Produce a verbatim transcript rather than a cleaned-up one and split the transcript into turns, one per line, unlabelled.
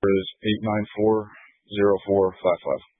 is eight nine four, zero four five five.